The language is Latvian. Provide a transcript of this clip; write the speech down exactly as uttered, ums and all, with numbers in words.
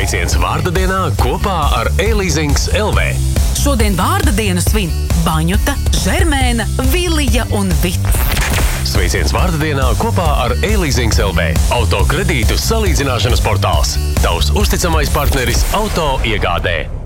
Sveiciens vārda dienā kopā ar e-leasings L V. Šodien vārda dienu svin Baņuta, Žermēna, Vilija un Vits. Sveiciens vārda dienā kopā ar e-leasings L V. Auto kredītu salīdzināšanas portāls. Tavs uzticamais partneris auto iegādē.